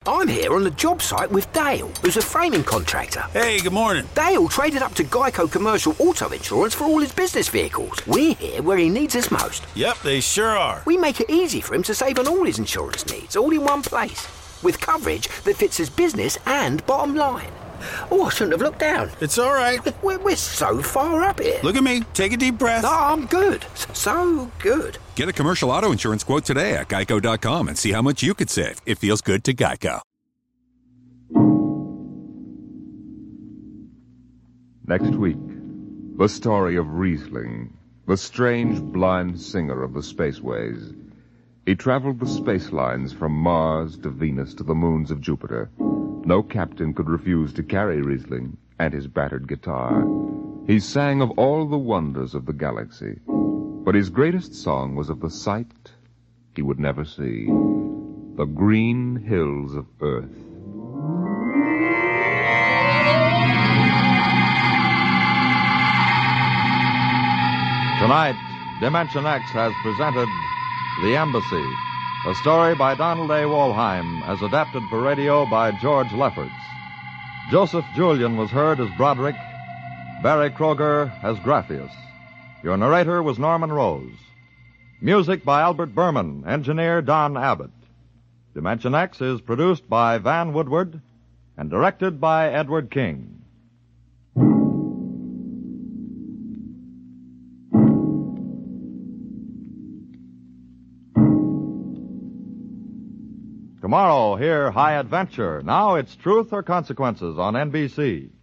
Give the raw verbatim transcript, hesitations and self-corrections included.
I'm here on the job site with Dale, who's a framing contractor. Hey, good morning. Dale traded up to Geico Commercial Auto Insurance for all his business vehicles. We're here where he needs us most. Yep, they sure are. We make it easy for him to save on all his insurance needs, all in one place, with coverage that fits his business and bottom line. Oh, I shouldn't have looked down. It's all right. We're, we're so far up here. Look at me. Take a deep breath. No, I'm good. So good. Get a commercial auto insurance quote today at geico dot com and see how much you could save. It feels good to Geico. Next week, the story of Riesling, the strange blind singer of the spaceways. He traveled the space lines from Mars to Venus to the moons of Jupiter. No captain could refuse to carry Riesling and his battered guitar. He sang of all the wonders of the galaxy, but his greatest song was of the sight he would never see, the green hills of Earth. Tonight, Dimension X has presented The Embassy, a story by Donald A. Wollheim, as adapted for radio by George Lefferts. Joseph Julian was heard as Broderick, Barry Kroger as Graphius. Your narrator was Norman Rose. Music by Albert Berman, engineer Don Abbott. Dimension X is produced by Van Woodward and directed by Edward King. Tomorrow, hear High Adventure. Now it's Truth or Consequences on N B C.